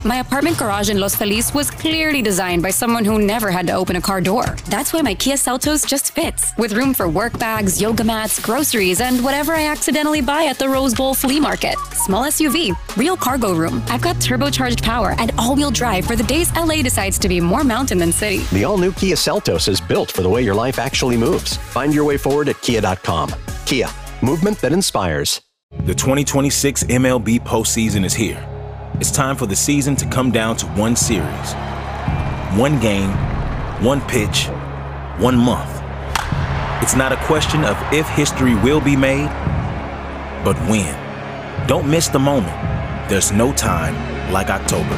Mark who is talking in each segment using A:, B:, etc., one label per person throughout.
A: My apartment garage in Los Feliz was clearly designed by someone who never had to open a car door. That's why my Kia Seltos just fits, with room for work bags, yoga mats, groceries, and whatever I accidentally buy at the Rose Bowl flea market. Small SUV, real cargo room. I've got turbocharged power and all-wheel drive for the days LA decides to be more mountain than city.
B: The all-new Kia Seltos is built for the way your life actually moves. Find your way forward at kia.com. Kia, movement that inspires.
C: The 2026 MLB postseason is here. It's time for the season to come down to one series. One game, one pitch, 1 month. It's not a question of if history will be made, but when. Don't miss the moment. There's no time like October.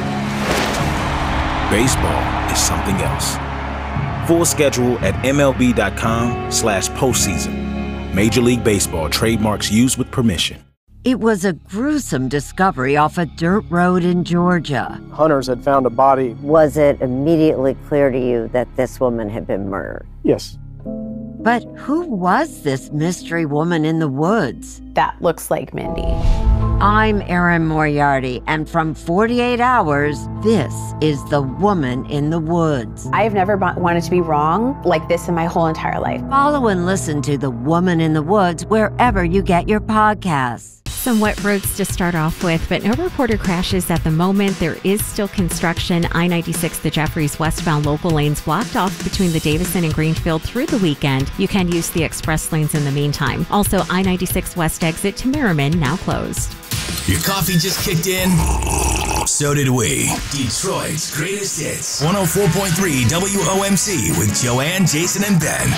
C: Baseball is something else. Full schedule at MLB.com/postseason. Major League Baseball trademarks used with permission.
D: It was a gruesome discovery off a dirt road in Georgia.
E: Hunters had found a body.
F: Was it immediately clear to you that this woman had been murdered?
E: Yes.
D: But who was this mystery woman in the woods?
G: That looks like Mindy.
D: I'm Erin Moriarty, and from 48 Hours, this is The Woman in the Woods.
G: I have never wanted to be wrong like this in my whole entire life.
D: Follow and listen to The Woman in the Woods wherever you get your podcasts.
H: Some wet roads to start off with, but no reported crashes at the moment. There is still construction. I-96, the Jeffries westbound local lanes blocked off between the Davison and Greenfield through the weekend. You can use the express lanes in the meantime. Also, I-96 west exit to Merriman now closed.
I: Your coffee just kicked in? So did we. Detroit's greatest hits. 104.3 WOMC with Joanne, Jason, and Ben.